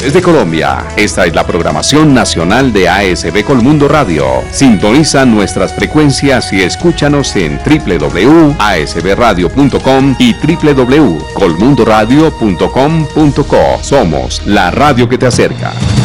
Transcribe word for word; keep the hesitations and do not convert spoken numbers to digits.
Desde Colombia, esta es la programación nacional de A S B Colmundo Radio. Sintoniza nuestras frecuencias y escúchanos en doble u doble u doble u punto a s b radio punto com y doble u doble u doble u punto colmundoradio punto com punto co. Somos la radio que te acerca.